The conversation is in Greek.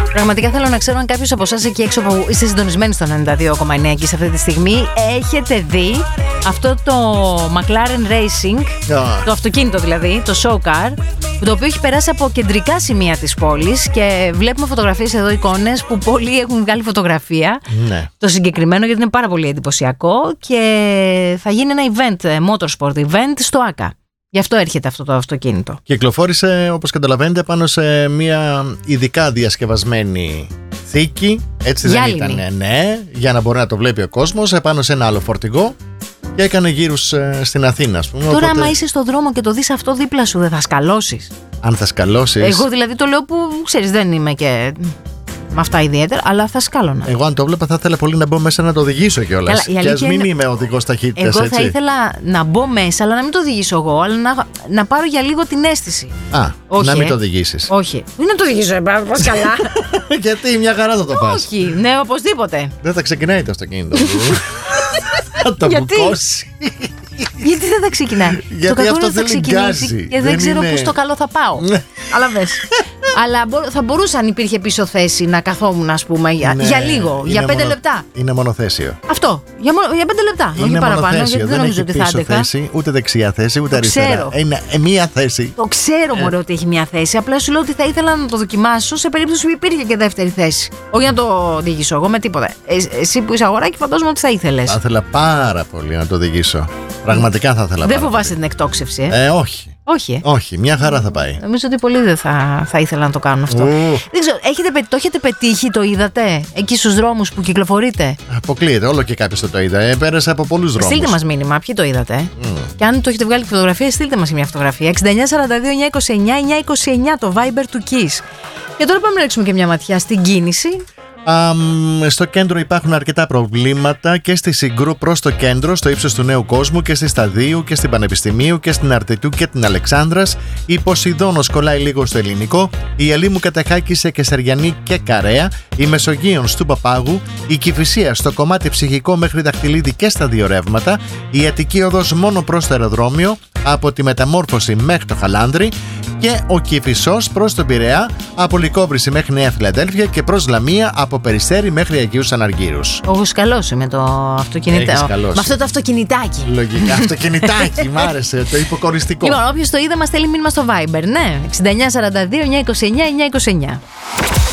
Πραγματικά θέλω να ξέρω αν κάποιος από εσάς εκεί έξω που είστε συντονισμένοι στο 92,9 και σε αυτή τη στιγμή έχετε δει αυτό το McLaren Racing, το αυτοκίνητο δηλαδή, το show car, το οποίο έχει περάσει από κεντρικά σημεία της πόλης και βλέπουμε φωτογραφίες εδώ, εικόνες που πολλοί έχουν βγάλει φωτογραφία. Ναι. Το συγκεκριμένο, γιατί είναι πάρα πολύ εντυπωσιακό και θα γίνει ένα event, motorsport event στο ΆΚΑ. Γι' αυτό έρχεται αυτό το αυτοκίνητο. Κυκλοφόρησε, όπως καταλαβαίνετε, πάνω σε μια ειδικά διασκευασμένη θήκη. Έτσι δεν ήταν, ναι, για να μπορεί να το βλέπει ο κόσμος, επάνω σε ένα άλλο φορτηγό και έκανε γύρους στην Αθήνα, ας πούμε. Τώρα, οπότε, άμα είσαι στον δρόμο και το δεις αυτό δίπλα σου, δεν θα σκαλώσεις? Αν θα σκαλώσεις. Εγώ δηλαδή το λέω που ξέρεις, δεν είμαι και με αυτά ιδιαίτερα, αλλά θα σκάλωνα. Εγώ, αν το βλέπα, θα ήθελα πολύ να μπω μέσα να το οδηγήσω κιόλας. Και ας μην είμαι οδηγός ταχύτητας. Εγώ θα ήθελα να μπω μέσα, αλλά να μην το οδηγήσω εγώ, αλλά να πάρω για λίγο την αίσθηση. Όχι, να μην το οδηγήσεις. Όχι. Μην να το οδηγήσω, πας καλά. Γιατί μια χαρά θα το πας. Όχι, ναι, οπωσδήποτε. Δεν θα ξεκινάει το αυτοκίνητο. Θα το μπουκώσει. Γιατί δεν θα ξεκινάει? Γιατί αυτό δεν ξεκινήσει και δεν ξέρω πώς το καλό θα πάω. Αλλά βες. Αλλά θα μπορούσα, αν υπήρχε πίσω θέση, να καθόμουν, ας πούμε, για λίγο, για 5 λεπτά. Είναι μονοθέσιο. Αυτό, για 5 λεπτά, όχι παραπάνω. Γιατί δεν νομίζω ότι θα άντεχα. Θέση, ούτε δεξιά θέση, ούτε αριστερά. Είναι μία θέση. Το ξέρω, μωρέ, ότι έχει μία θέση. Απλά σου λέω ότι θα ήθελα να το δοκιμάσω σε περίπτωση που υπήρχε και δεύτερη θέση. Όχι να το οδηγήσω εγώ με τίποτα. Εσύ που είσαι αγοράκι, φαντάζομαι ότι θα ήθελες. Θα ήθελα πάρα πολύ να το οδηγήσω. Πραγματικά θα ήθελα. Δεν φοβάσαι την εκτόξευση, όχι. Όχι. Όχι, μια χαρά θα πάει. Νομίζω ότι πολλοί δεν θα ήθελαν να το κάνουν αυτό. Δεν ξέρω, το έχετε πετύχει, το είδατε εκεί στους δρόμους που κυκλοφορείτε? Αποκλείεται, όλο και κάποιος το είδα. Πέρασε από πολλούς δρόμους. Στείλτε μας μήνυμα, ποιοι το είδατε. Και αν το έχετε βγάλει φωτογραφία, στείλτε μας μια φωτογραφία. 6942-929-929 το Viber του Kiss. Και τώρα πάμε να ρίξουμε και μια ματιά στην κίνηση. Στο κέντρο υπάρχουν αρκετά προβλήματα και στη Συγκρού προς το κέντρο, στο ύψος του Νέου Κόσμου και στη Σταδίου και στην Πανεπιστημίου και στην Αρτετού και την Αλεξάνδρας. Η Ποσειδώνος κολλάει λίγο στο Ελληνικό, η Ελίμου Κατεχάκη σε Κεσαριανή και Καρέα, η Μεσογείων του Παπάγου, η Κηφισία στο κομμάτι Ψυχικό μέχρι Δαχτυλίδη και στα δύο ρεύματα, η Αττική Οδός μόνο προς το αεροδρόμιο από τη Μεταμόρφωση μέχρι το Χαλάνδρι και ο Κηφισός προς τον Πειραιά από Λυκόβρηση μέχρι Νέα Φιλαδέλφια και προς Λαμία από Περιστέρι μέχρι Αγίους Αναργύρους. Εγώ σκαλώσω με το αυτοκινητάκι. Με αυτό το αυτοκινητάκι. Λογικά, αυτοκινητάκι, μ' άρεσε το υποκοριστικό. Λοιπόν, όποιος το είδε μας στέλνει μήνυμα στο Viber, ναι. 6942-929-929.